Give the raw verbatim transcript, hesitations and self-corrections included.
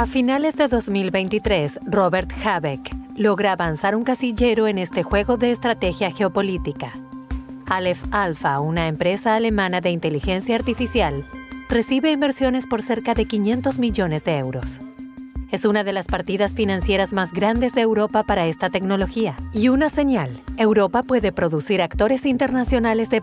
A finales de dos mil veintitrés, Robert Habeck logra avanzar un casillero en este juego de estrategia geopolítica. Aleph Alpha, una empresa alemana de inteligencia artificial, recibe inversiones por cerca de quinientos millones de euros. Es una de las partidas financieras más grandes de Europa para esta tecnología. Y una señal: Europa puede producir actores internacionales de